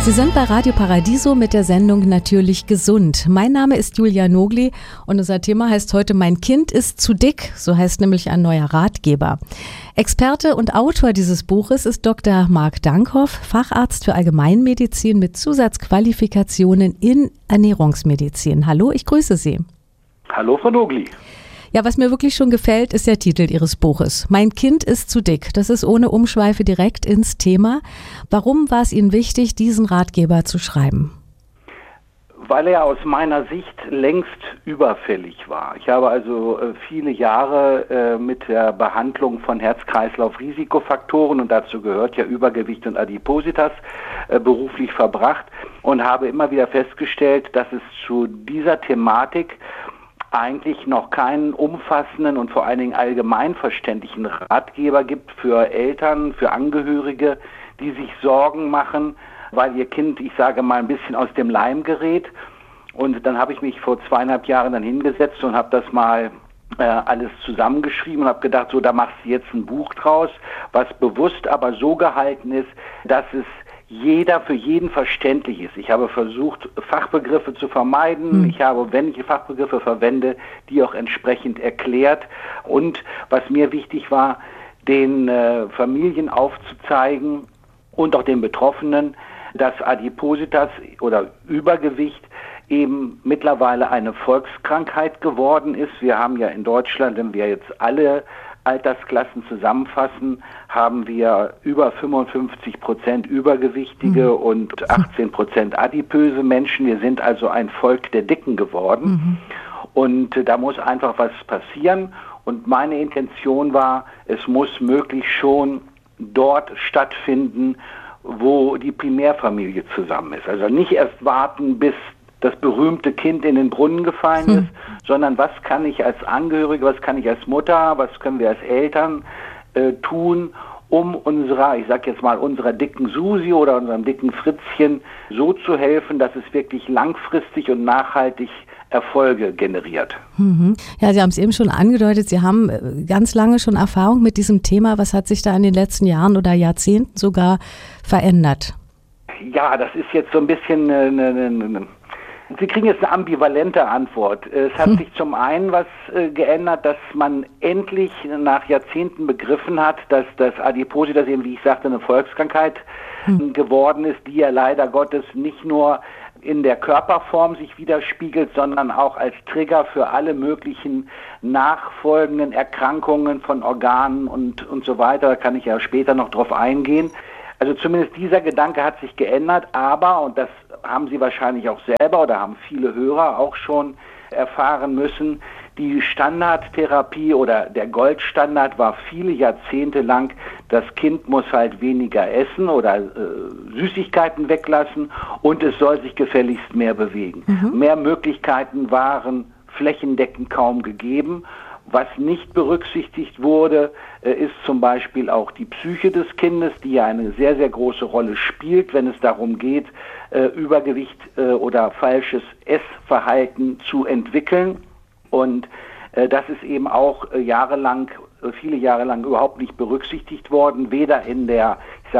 Sie sind bei Radio Paradiso mit der Sendung Natürlich gesund. Mein Name ist Julia Nogli und unser Thema heißt heute Mein Kind ist zu dick, so heißt nämlich ein neuer Ratgeber. Experte und Autor dieses Buches ist Dr. Marc Dankhoff, Facharzt für Allgemeinmedizin mit Zusatzqualifikationen in Ernährungsmedizin. Hallo, ich grüße Sie. Hallo, Frau Nogli. Ja, was mir wirklich schon gefällt, ist der Titel Ihres Buches. Mein Kind ist zu dick. Das ist ohne Umschweife direkt ins Thema. Warum war es Ihnen wichtig, diesen Ratgeber zu schreiben? Weil er aus meiner Sicht längst überfällig war. Ich habe also viele Jahre mit der Behandlung von Herz-Kreislauf-Risikofaktoren, und dazu gehört ja Übergewicht und Adipositas, beruflich verbracht und habe immer wieder festgestellt, dass es zu dieser Thematik eigentlich noch keinen umfassenden und vor allen Dingen allgemeinverständlichen Ratgeber gibt für Eltern, für Angehörige, die sich Sorgen machen, weil ihr Kind, ich sage mal, ein bisschen aus dem Leim gerät. Und dann habe ich mich vor 2,5 Jahren dann hingesetzt und habe das mal alles zusammengeschrieben und habe gedacht, so, da machst du jetzt ein Buch draus, was bewusst aber so gehalten ist, dass es für jeden verständlich ist. Ich habe versucht, Fachbegriffe zu vermeiden. Ich habe, wenn ich Fachbegriffe verwende, die auch entsprechend erklärt. Und was mir wichtig war, den Familien aufzuzeigen und auch den Betroffenen, dass Adipositas oder Übergewicht eben mittlerweile eine Volkskrankheit geworden ist. Wir haben ja in Deutschland, wenn wir jetzt alle Altersklassen zusammenfassen, haben wir über 55% übergewichtige und 18% adipöse Menschen. Wir sind also ein Volk der Dicken geworden. Und da muss einfach was passieren. Und meine Intention war, es muss möglichst schon dort stattfinden, wo die Primärfamilie zusammen ist. Also nicht erst warten, bis das berühmte Kind in den Brunnen gefallen ist, sondern was kann ich als Angehörige, was kann ich als Mutter, was können wir als Eltern tun, um unserer dicken Susi oder unserem dicken Fritzchen so zu helfen, dass es wirklich langfristig und nachhaltig Erfolge generiert. Ja, Sie haben es eben schon angedeutet, Sie haben ganz lange schon Erfahrung mit diesem Thema. Was hat sich da in den letzten Jahren oder Jahrzehnten sogar verändert? Ja, das ist jetzt so ein bisschen Sie kriegen jetzt eine ambivalente Antwort. Es hat sich zum einen was geändert, dass man endlich nach Jahrzehnten begriffen hat, dass das Adipositas eben, wie ich sagte, eine Volkskrankheit geworden ist, die ja leider Gottes nicht nur in der Körperform sich widerspiegelt, sondern auch als Trigger für alle möglichen nachfolgenden Erkrankungen von Organen und so weiter. Da kann ich ja später noch drauf eingehen. Also zumindest dieser Gedanke hat sich geändert, aber, und das haben Sie wahrscheinlich auch selber oder haben viele Hörer auch schon erfahren müssen, die Standardtherapie oder der Goldstandard war viele Jahrzehnte lang, das Kind muss halt weniger essen oder Süßigkeiten weglassen und es soll sich gefälligst mehr bewegen. Mehr Möglichkeiten waren flächendeckend kaum gegeben. Was nicht berücksichtigt wurde, ist zum Beispiel auch die Psyche des Kindes, die ja eine sehr, sehr große Rolle spielt, wenn es darum geht, Übergewicht oder falsches Essverhalten zu entwickeln. Und das ist eben auch viele Jahre lang überhaupt nicht berücksichtigt worden, weder in der,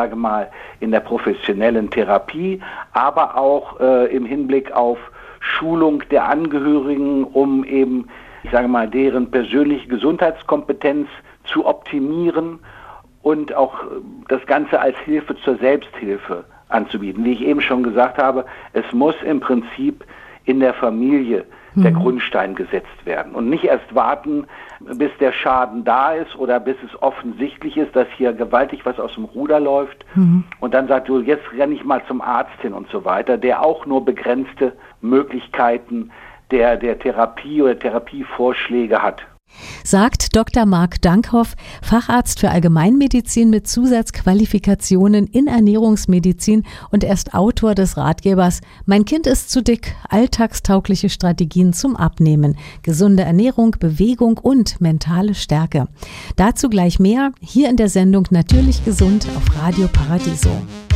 in der professionellen Therapie, aber auch im Hinblick auf Schulung der Angehörigen, um eben deren persönliche Gesundheitskompetenz zu optimieren und auch das Ganze als Hilfe zur Selbsthilfe anzubieten. Wie ich eben schon gesagt habe, es muss im Prinzip in der Familie der Grundstein gesetzt werden und nicht erst warten, bis der Schaden da ist oder bis es offensichtlich ist, dass hier gewaltig was aus dem Ruder läuft und dann sagt, du, jetzt renne ich mal zum Arzt hin und so weiter, der auch nur begrenzte Möglichkeiten der Therapie oder Therapievorschläge hat. Sagt Dr. Marc Dankhoff, Facharzt für Allgemeinmedizin mit Zusatzqualifikationen in Ernährungsmedizin und er ist Autor des Ratgebers Mein Kind ist zu dick, alltagstaugliche Strategien zum Abnehmen, gesunde Ernährung, Bewegung und mentale Stärke. Dazu gleich mehr hier in der Sendung Natürlich gesund auf Radio Paradiso.